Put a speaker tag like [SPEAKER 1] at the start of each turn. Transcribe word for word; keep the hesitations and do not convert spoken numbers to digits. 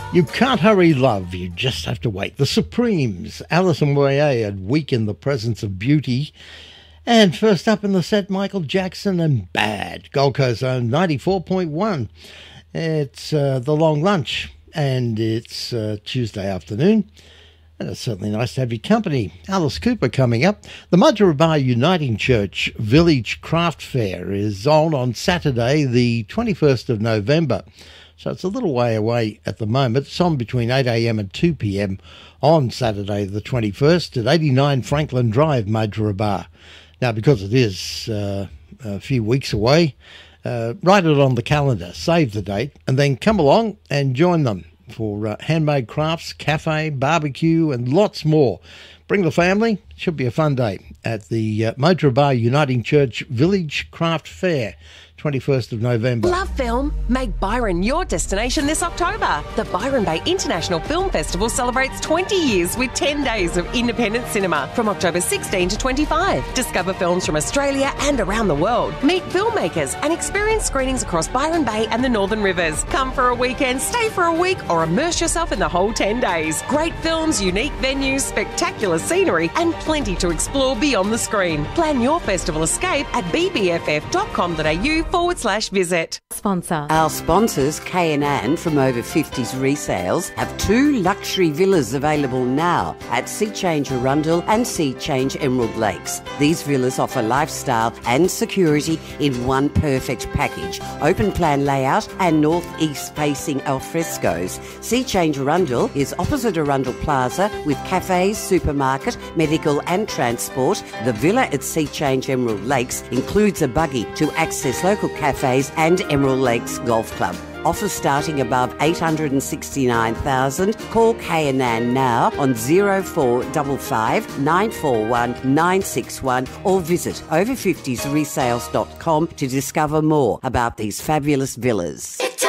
[SPEAKER 1] You can't hurry love, you just have to wait. The Supremes, Alison Moyet had Weak in the Presence of Beauty. And first up in the set, Michael Jackson and Bad, Gold Coast Zone ninety-four point one. It's uh, the long lunch and it's uh, Tuesday afternoon. And it's certainly nice to have your company. Alice Cooper coming up. The Mudgeeraba Uniting Church Village Craft Fair is on on Saturday, the twenty-first of November. So it's a little way away at the moment. It's on between eight a.m. and two p.m. on Saturday the twenty-first at eighty-nine Franklin Drive, Mudgeeraba. Now, because it is uh, a few weeks away, uh, write it on the calendar, save the date, and then come along and join them for uh, handmade crafts, cafe, barbecue, and lots more. Bring the family. Should be a fun day at the uh, Mudgeeraba Uniting Church Village Craft Fair, twenty-first of November.
[SPEAKER 2] Love film? Make Byron your destination this October. The Byron Bay International Film Festival celebrates twenty years with ten days of independent cinema from October sixteenth to twenty-fifth. Discover films from Australia and around the world. Meet filmmakers and experience screenings across Byron Bay and the Northern Rivers. Come for a weekend, stay for a week, or immerse yourself in the whole ten days. Great films, unique venues, spectacular scenery, and plenty to explore beyond the screen. Plan your festival escape at b b f f dot com dot a u forward slash visit.
[SPEAKER 3] Sponsor.
[SPEAKER 4] Our sponsors, Kay and Ann from Over fifties Resales, have two luxury villas available now at Sea Change Arundel and Sea Change Emerald Lakes. These villas offer lifestyle and security in one perfect package. Open plan layout and northeast facing alfrescos. Sea Change Arundel is opposite Arundel Plaza with cafes, supermarket, medical and transport. The villa at Sea Change Emerald Lakes includes a buggy to access local cafes and Emerald Lakes Golf Club. Offers starting above eight hundred sixty-nine thousand dollars. Call Kay and Ann now on zero four five five, nine four one, nine six one or visit over fifties resales dot com to discover more about these fabulous villas.